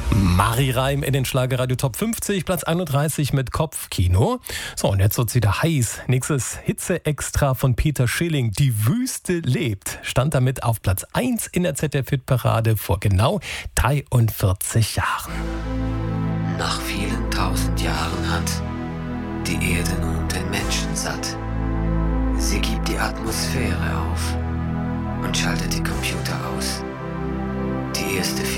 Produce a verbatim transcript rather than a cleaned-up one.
Mari Reim in den Schlagerradio Top fünfzig, Platz einunddreißig mit Kopfkino. So, und jetzt wird's wieder heiß. Nächstes Hitze-Extra von Peter Schilling, Die Wüste lebt, stand damit auf Platz eins in der Z D F-Hitparade vor genau dreiundvierzig Jahren. Nach vielen tausend Jahren hat die Erde nun den Menschen satt. Sie gibt die Atmosphäre auf und schaltet die Computer aus. Die erste